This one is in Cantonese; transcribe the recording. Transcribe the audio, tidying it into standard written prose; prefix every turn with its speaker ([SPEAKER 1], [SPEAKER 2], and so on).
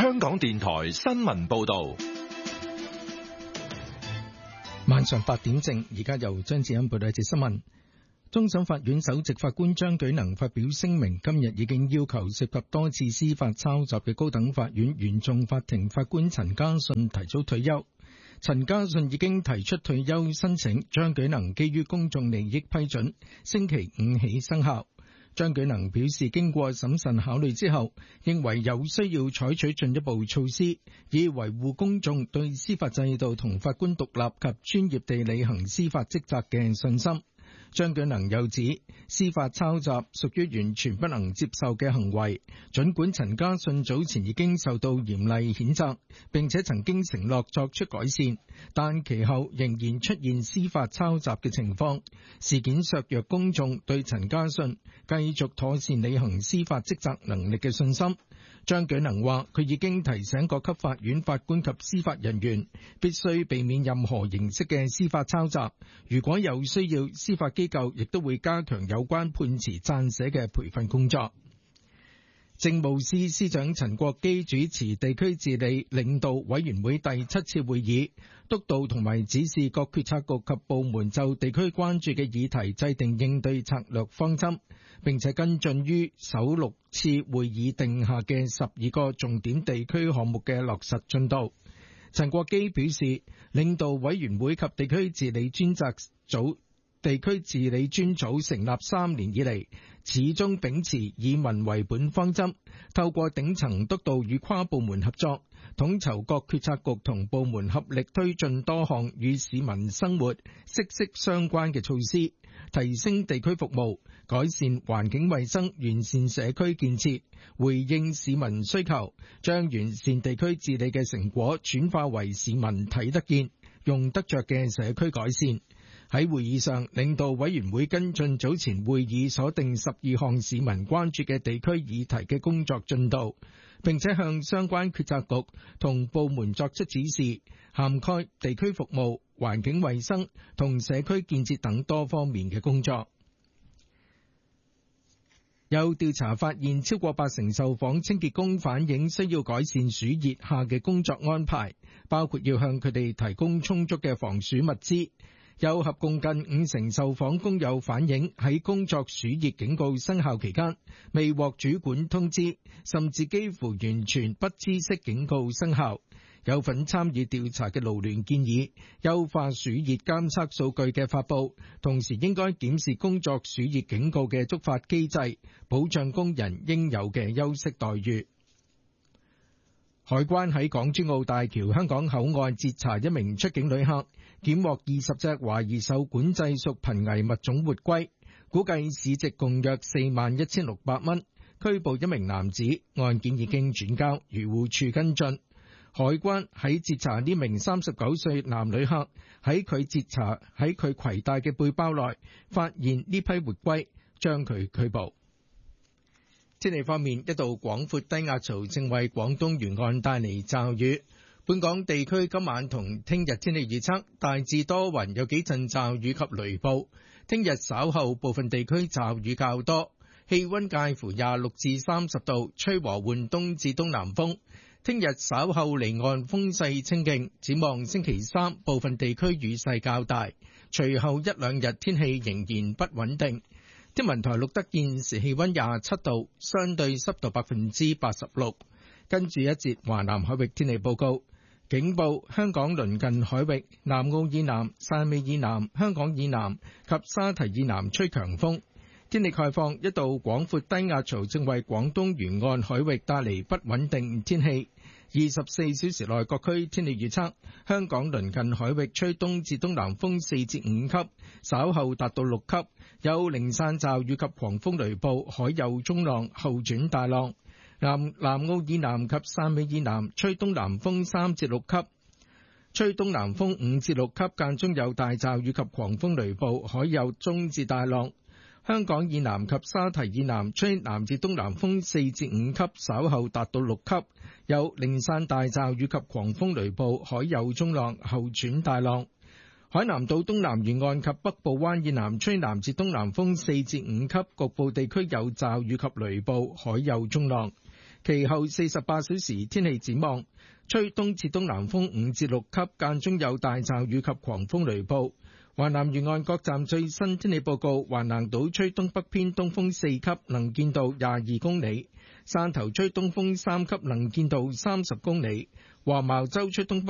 [SPEAKER 1] 香港電台新聞報道。
[SPEAKER 2] 晚上8點正，而家由張志恩報道一節新聞。終審法院首席法官張舉能發表聲明，今日已經要求涉及多次司法抄襲嘅高等法院原訟法庭法官陳家信提早退休。陳家信已經提出退休申請，張舉能基於公眾利益批准，星期5起生效。張舉能表示，經過審慎考慮之後，認為有需要採取進一步措施，以維護公眾對司法制度同法官獨立及專業地履行司法職責嘅信心。張舉能又指，司法抄襲屬於完全不能接受嘅行為，儘管陳家信早前已經受到嚴厲譴責，並且曾經承諾作出改善，但其後仍然出現司法抄襲嘅情況，事件削弱公眾對陳家信繼續妥善履行司法職責能力嘅信心。張舉能話，佢已經提醒各級法院法官及司法人員必須避免任何形式嘅司法抄襲，如果有需要，司法機構亦都會加強有關判詞撰寫嘅培訓工作。政務司司長陳國基主持地區治理領導委員會第7次會議，督導同埋指示各決策局及部門就地區關注嘅議題制定應對策略方針，並且跟進於首6次會議定下嘅12個重點地區項目嘅落實進度。陳國基表示，領導委員會及地區治理專責組地區治理專組成立3年以嚟，始終秉持以民為本方針，透過頂層督導與跨部門合作，統籌各決策局同部門合力推進多項與市民生活息息相關嘅措施，提升地區服務，改善環境衛生，完善社區建設，回應市民需求，將完善地區治理嘅成果轉化為市民睇得見、用得着嘅社區改善。喺會議上，領導委員會跟進早前會議所定12項市民關注嘅地區議題嘅工作進度，並且向相關決策局同部門作出指示，涵蓋地區服務、環境衛生同社區建設等多方面嘅工作。有調查發現，超過80%受訪清潔工反映需要改善暑熱下嘅工作安排，包括要向佢哋提供充足嘅防暑物資。有合共近50%受訪工友反映，喺工作暑熱警告生效期間未獲主管通知，甚至幾乎完全不知悉警告生效。有份參與調查嘅勞聯建議優化暑熱監測數據嘅發布，同時應該檢視工作暑熱警告嘅觸發機制，保障工人應有嘅休息待遇。海關喺港珠澳大橋香港口岸截查一名出境旅客，檢獲20隻懷疑受管制屬瀕危物種活龜，估計市值共約41,600蚊，拘捕一名男子，案件已經轉交漁護署跟進。海關喺截查呢名39歲男旅客，喺佢攜帶嘅背包內發現呢批活龜，將佢拘捕。天氣方面，一道廣闊低壓槽正為廣東沿岸帶嚟驟雨。本港地區今晚同聽日天氣預測大致多雲，有幾陣驟雨及雷暴。聽日稍後部分地區驟雨較多，氣溫介乎26至30度，吹和緩東至東南風。聽日稍後離岸風勢清勁，展望星期3部分地區雨勢較大，隨後一兩日天氣仍然不穩定。天文台錄得現時氣溫27度，相對濕度86%。跟住一節華南海域天氣報告，警報：香港鄰近海域、南澳以南、汕尾以南、香港以南及沙堤以南吹強風。天氣概況：一道廣闊低壓槽正為廣東沿岸海域帶嚟不穩定天氣。24小時內各區天氣預測：香港鄰近海域吹東至東南風4至5級，稍後達到6級，有零散驟雨及狂風雷暴，海有中浪，後轉大浪。南澳以南及汕尾以南吹東南風3至6級，吹東南風5至6級，間中有大驟雨及狂風雷暴，海有中至大浪。香港以南及沙堤以南吹南至東南風4至5級，稍後達到6級，有零散大驟雨及狂風雷暴，海有中浪，後轉大浪。海南島東南沿岸及北部灣以南吹南至東南風4至5級，局部地區有驟雨及雷暴，海有中浪。 其後48小時天氣展望，吹東至東南風5至6級，間中有大驟雨及狂風雷暴。華南沿岸各站最新天氣報告：橫瀾島吹東北偏東風4級，能見度22公里；汕頭吹東風3級，能見度30公里；黃茅洲吹東北